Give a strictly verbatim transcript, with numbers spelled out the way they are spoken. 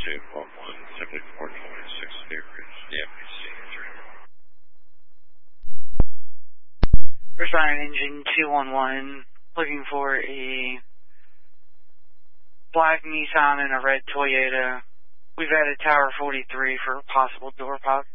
two one one, simply four twenty-six, Acreage, D M V C. Responding engine two one one, looking for a black Nissan and a red Toyota. We've added Tower forty-three for a possible door pop.